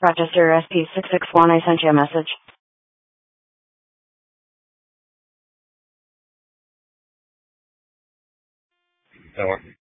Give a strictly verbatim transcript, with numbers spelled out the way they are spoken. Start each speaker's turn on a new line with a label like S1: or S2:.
S1: Rochester S P six six one, I sent you a message.
S2: That work?